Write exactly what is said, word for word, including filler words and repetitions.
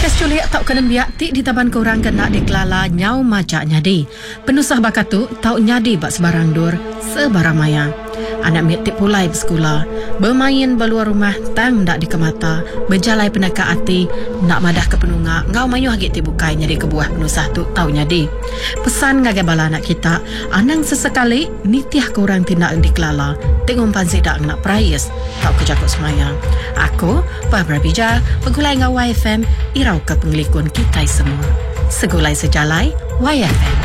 Kes culik tau kena biak ti di taban korang kena dikelala nyau majak nyadi. Penusah bakatu tau nyadi bak sebarang dur sebarang maya. Anak mit tip pulai bersekolah, bermain beluar rumah tang dak dikemata, berjalai penaka hati, nak madah ke penunga, ngau mayu hagit ti bukai nyadi kebuah penusah tu tau nyadi. Pesan ngagai bala anak kita, anang sesekali nitiah korang tindak dikelala, tengok pansi dak nak prayes, tau kejakut semaya. Aku, Barbara Bija, pegulai ngau Y F M, irau ke penglikun kita semua. Segulai sejalai, Y F M.